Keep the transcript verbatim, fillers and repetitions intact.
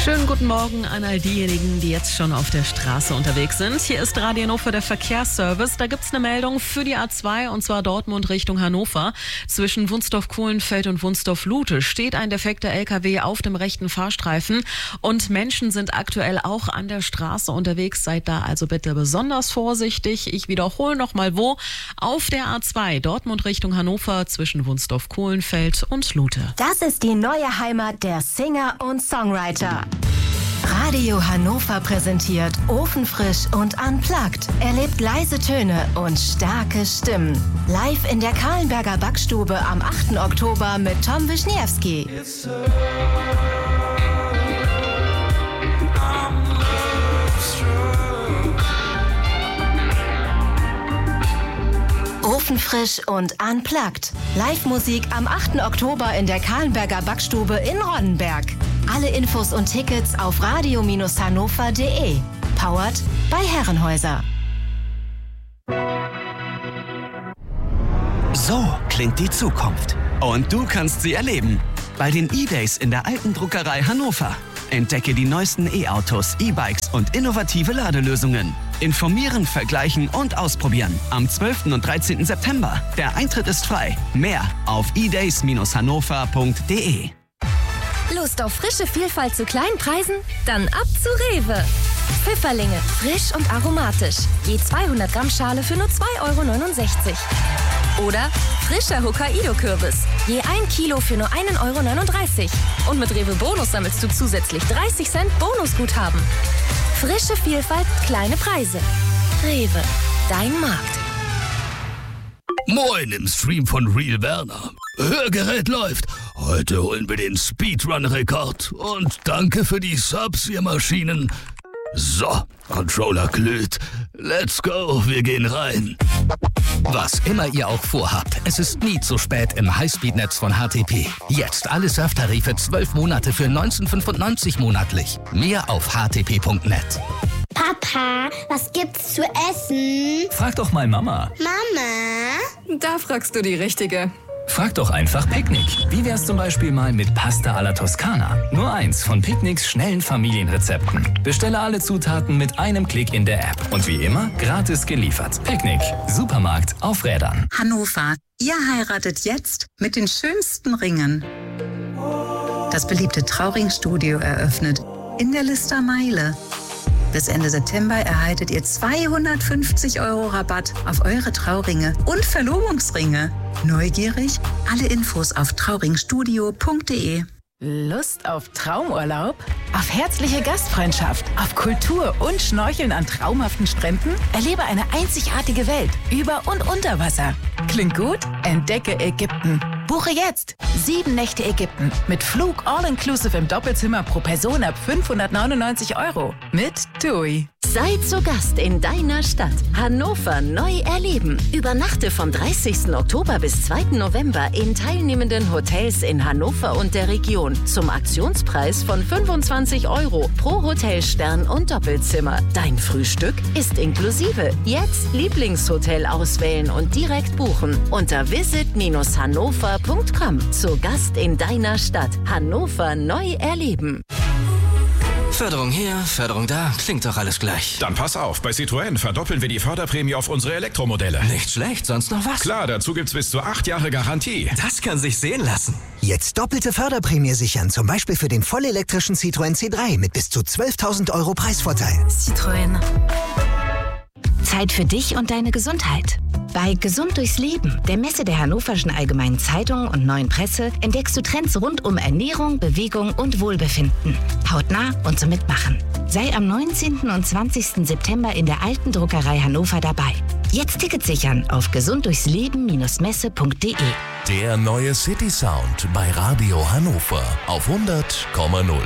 Schönen guten Morgen an all diejenigen, die jetzt schon auf der Straße unterwegs sind. Hier ist Radio Hannover, der Verkehrsservice. Da gibt's eine Meldung für die A zwei, und zwar Dortmund Richtung Hannover. Zwischen Wunsdorf-Kohlenfeld und Wunsdorf-Lute steht ein defekter L K W auf dem rechten Fahrstreifen. Und Menschen sind aktuell auch an der Straße unterwegs. Seid da also bitte besonders vorsichtig. Ich wiederhole nochmal wo. Auf der A zwei, Dortmund Richtung Hannover, zwischen Wunsdorf-Kohlenfeld und Lute. Das ist die neue Heimat der Singer und Songwriter. Radio Hannover präsentiert Ofenfrisch und Unplugged. Erlebt leise Töne und starke Stimmen. Live in der Kahlenberger Backstube am achten Oktober mit Tom Wischniewski. Ofenfrisch und Unplugged. Live-Musik am achten Oktober in der Kahlenberger Backstube in Roddenberg. Alle Infos und Tickets auf radio hannover punkt de. Powered bei Herrenhäuser. So klingt die Zukunft. Und du kannst sie erleben. Bei den E-Days in der Alten Druckerei Hannover. Entdecke die neuesten E-Autos, E-Bikes und innovative Ladelösungen. Informieren, vergleichen und ausprobieren. Am zwölften und dreizehnten September. Der Eintritt ist frei. Mehr auf e days hannover punkt de. Lust auf frische Vielfalt zu kleinen Preisen? Dann ab zu Rewe. Pfifferlinge, frisch und aromatisch. Je zweihundert Gramm Schale für nur zwei Euro neunundsechzig. Oder frischer Hokkaido-Kürbis. Je ein Kilo für nur ein Euro neununddreißig. Und mit Rewe Bonus sammelst du zusätzlich dreißig Cent Bonusguthaben. Frische Vielfalt, kleine Preise. Rewe, dein Markt. Moin im Stream von Real Werner. Hörgerät läuft. Heute holen wir den Speedrun-Rekord. Und danke für die Subs, ihr Maschinen. So, Controller glüht. Let's go, wir gehen rein. Was immer ihr auch vorhabt, es ist nie zu spät im Highspeed-Netz von H T P. Jetzt alle Surftarife zwölf Monate für neunzehn fünfundneunzig monatlich. Mehr auf h t p punkt net. Papa, was gibt's zu essen? Frag doch mal Mama. Mama? Da fragst du die Richtige. Frag doch einfach Picknick. Wie wär's zum Beispiel mal mit Pasta alla Toskana? Nur eins von Picknicks schnellen Familienrezepten. Bestelle alle Zutaten mit einem Klick in der App. Und wie immer, gratis geliefert. Picknick. Supermarkt auf Rädern. Hannover. Ihr heiratet jetzt mit den schönsten Ringen. Das beliebte Trauringstudio eröffnet in der Lister Meile. Bis Ende September erhaltet ihr zweihundertfünfzig Euro Rabatt auf eure Trauringe und Verlobungsringe. Neugierig? Alle Infos auf trauringstudio punkt de. Lust auf Traumurlaub? Auf herzliche Gastfreundschaft? Auf Kultur und Schnorcheln an traumhaften Stränden? Erlebe eine einzigartige Welt über und unter Wasser. Klingt gut? Entdecke Ägypten. Buche jetzt sieben Nächte Ägypten mit Flug all-inclusive im Doppelzimmer pro Person ab fünfhundertneunundneunzig Euro mit TUI. Sei zu Gast in deiner Stadt. Hannover neu erleben. Übernachte vom dreißigsten Oktober bis zweiten November in teilnehmenden Hotels in Hannover und der Region. Zum Aktionspreis von fünfundzwanzig Euro pro Hotelstern und Doppelzimmer. Dein Frühstück ist inklusive. Jetzt Lieblingshotel auswählen und direkt buchen unter visit hannover punkt com. Zu Gast in deiner Stadt. Hannover neu erleben. Förderung hier, Förderung da, klingt doch alles gleich. Dann pass auf, bei Citroën verdoppeln wir die Förderprämie auf unsere Elektromodelle. Nicht schlecht, sonst noch was? Klar, dazu gibt's bis zu acht Jahre Garantie. Das kann sich sehen lassen. Jetzt doppelte Förderprämie sichern, zum Beispiel für den vollelektrischen Citroën C drei mit bis zu zwölftausend Euro Preisvorteil. Citroën. Zeit für dich und deine Gesundheit. Bei Gesund durchs Leben, der Messe der Hannoverschen Allgemeinen Zeitung und Neuen Presse, entdeckst du Trends rund um Ernährung, Bewegung und Wohlbefinden. Hautnah und zum Mitmachen. Sei am neunzehnten und zwanzigsten September in der Alten Druckerei Hannover dabei. Jetzt Tickets sichern auf gesund durchs leben Messe punkt de. Der neue City Sound bei Radio Hannover auf hundert Komma null.